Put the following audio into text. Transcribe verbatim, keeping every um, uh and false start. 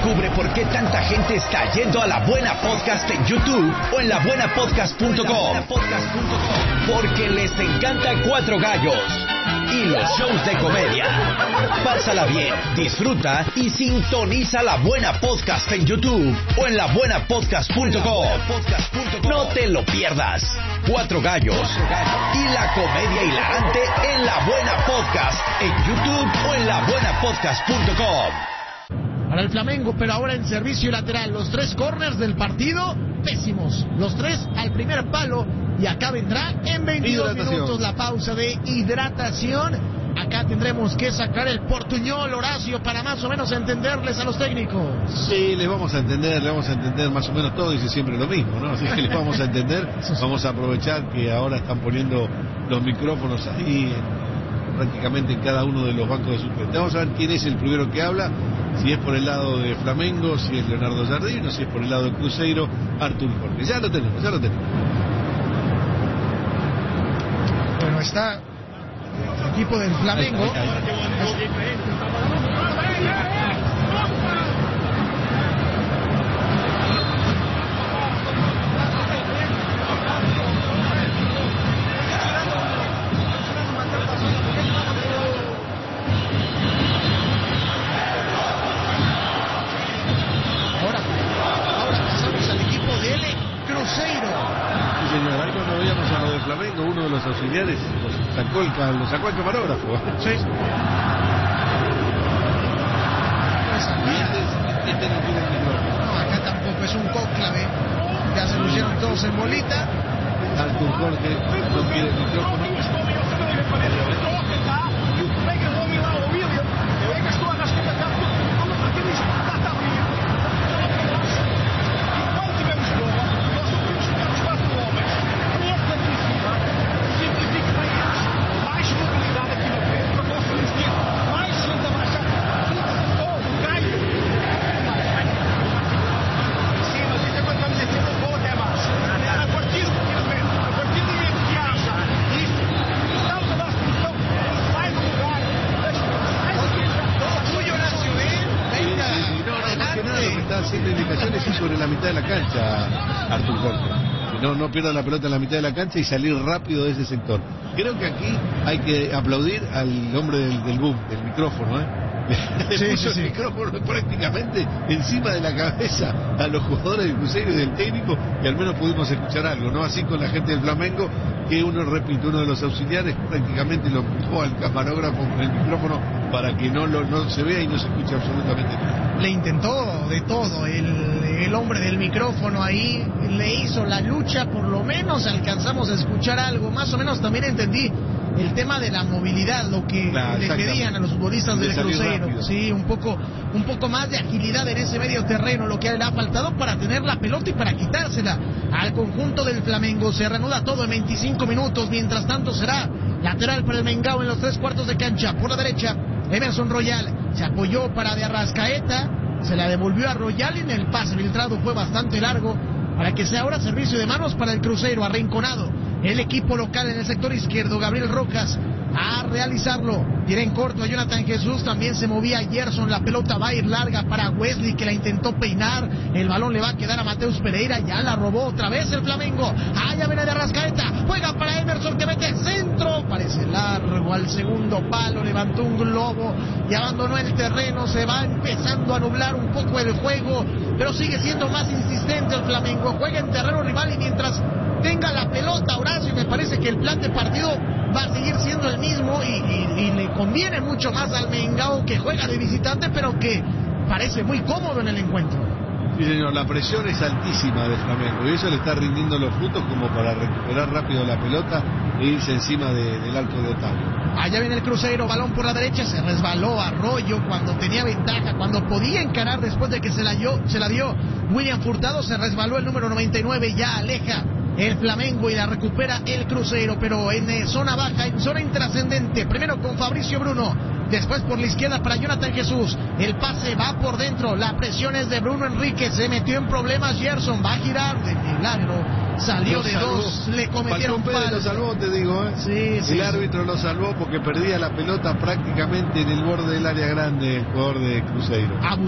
Descubre por qué tanta gente está yendo a La Buena Podcast en YouTube o en la buena podcast punto com. Porque les encanta Cuatro Gallos y los shows de comedia. Pásala bien, disfruta y sintoniza La Buena Podcast en YouTube o en la buena podcast punto com. No te lo pierdas. Cuatro Gallos y la comedia hilarante en La Buena Podcast en YouTube o en la buena podcast punto com. Para el Flamengo, pero ahora en servicio lateral. Los tres corners del partido, pésimos. Los tres al primer palo. Y acá vendrá en veintidós minutos la pausa de hidratación. Acá tendremos que sacar el portuñol, Horacio, para más o menos entenderles a los técnicos. Sí, les vamos a entender, les vamos a entender más o menos todo, dice siempre lo mismo, ¿no? Así que les vamos a entender. Vamos a aprovechar que ahora están poniendo los micrófonos ahí en, prácticamente en cada uno de los bancos de suplentes. Vamos a ver quién es el primero que habla. Si es por el lado de Flamengo, si es Leonardo Jardino, si es por el lado del Cruzeiro, Artur Jorge. Ya lo tenemos, ya lo tenemos. Bueno, está el equipo del Flamengo. Ahí, ahí, ahí. Ahora, ahora pasamos al equipo del Cruzeiro. Sí, señor, ahí cuando veíamos a lo de Flamengo, uno de los auxiliares los sacó el, lo sacó el camarógrafo. Sí. Este no tiene el micrófono. No, acá tampoco es un cónclave. Ya se pusieron todos en bolita. Artur Jorge no quiere el micrófono. Haciendo indicaciones y sobre la mitad de la cancha, Artur Jorge. No, no pierda la pelota en la mitad de la cancha y salir rápido de ese sector. Creo que aquí hay que aplaudir al hombre del, del boom, del micrófono, ¿eh? Le sí, puso sí, el sí. micrófono prácticamente encima de la cabeza a los jugadores del Cruzeiro y del técnico, y al menos pudimos escuchar algo, ¿no? Así con la gente del Flamengo, que uno, repito, uno de los auxiliares prácticamente lo puso al camarógrafo con el micrófono para que no, lo, no se vea y no se escuche absolutamente nada. Le intentó de todo, el, el hombre del micrófono ahí le hizo la lucha, por lo menos alcanzamos a escuchar algo, más o menos también entendí el tema de la movilidad, lo que claro, le pedían a los futbolistas del Cruzeiro, sí, un poco, un poco más de agilidad en ese medio terreno, lo que le ha faltado para tener la pelota y para quitársela al conjunto del Flamengo. Se reanuda todo en veinticinco minutos, mientras tanto será lateral para el Mengao en los tres cuartos de cancha. Por la derecha, Emerson Royal se apoyó para de Arrascaeta, se la devolvió a Royal y en el pase filtrado fue bastante largo para que sea ahora servicio de manos para el Cruzeiro. Arrinconado el equipo local en el sector izquierdo, Gabriel Rojas a realizarlo, tiene en corto a Jonathan Jesús, también se movía Gerson, la pelota va a ir larga para Wesley que la intentó peinar, el balón le va a quedar a Mateus Pereira, ya la robó otra vez el Flamengo, allá viene de Arrascaeta, juega para Emerson que mete centro, parece largo al segundo palo, levantó un globo y abandonó el terreno, se va empezando a nublar un poco el juego, pero sigue siendo más insistente el Flamengo, juega en terreno rival y mientras tenga la pelota Horacio, me parece que el plan de partido va a seguir siendo el mismo y, y, y le conviene mucho más al Mengao, que juega de visitante pero que parece muy cómodo en el encuentro. Sí, señor, la presión es altísima de Flamengo y eso le está rindiendo los frutos como para recuperar rápido la pelota e irse encima de, del arco de Otavio. Allá viene el Cruzeiro, balón por la derecha, se resbaló Arroyo cuando tenía ventaja, cuando podía encarar después de que se la dio, se la dio William Furtado, se resbaló el número noventa y nueve, ya aleja el Flamengo y la recupera el Cruzeiro, pero en eh, zona baja, en zona intrascendente, primero con Fabricio Bruno, después por la izquierda para Jonathan Jesús, el pase va por dentro, la presión es de Bruno Enrique, se metió en problemas Gerson, va a girar de milagro, salió de dos, le cometieron falta. Lo salvó, te digo, ¿eh? Sí, sí, el árbitro lo salvó porque perdía la pelota prácticamente en el borde del área grande el jugador de Cruzeiro.